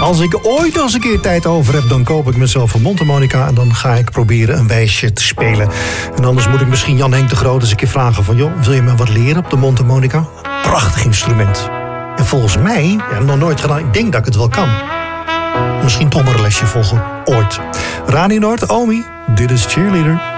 Als ik ooit nog eens een keer tijd over heb, dan koop ik mezelf een mondharmonica en dan ga ik proberen een wijsje te spelen. En anders moet ik misschien Jan Henk de Groot eens een keer vragen van, joh, wil je me wat leren op de mondharmonica? Prachtig instrument. En volgens mij, nog nooit gedaan, ik denk dat ik het wel kan. Misschien toch maar een lesje volgen, ooit. Radio Noord, Omi, dit is Cheerleader.